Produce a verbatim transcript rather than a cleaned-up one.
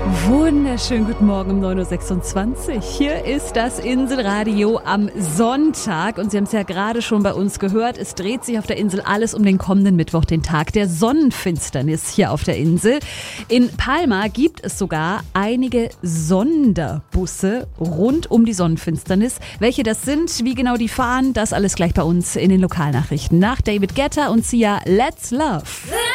Wunderschönen guten Morgen um neun Uhr sechsundzwanzig. Hier ist das Inselradio am Sonntag und Sie haben es ja gerade schon bei uns gehört, es dreht sich auf der Insel alles um den kommenden Mittwoch, den Tag der Sonnenfinsternis hier auf der Insel. In Palma gibt es sogar einige Sonderbusse rund um die Sonnenfinsternis. Welche das sind, wie genau die fahren, das alles gleich bei uns in den Lokalnachrichten. Nach David Guetta und Sia, Let's Love.